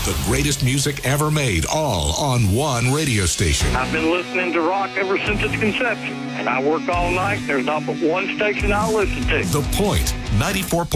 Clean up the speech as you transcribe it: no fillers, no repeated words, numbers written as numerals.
The greatest music ever made, all on one radio station. I've been listening to rock ever since its conception, and I work all night. There's not but one station I'll listen to. The Point, 94.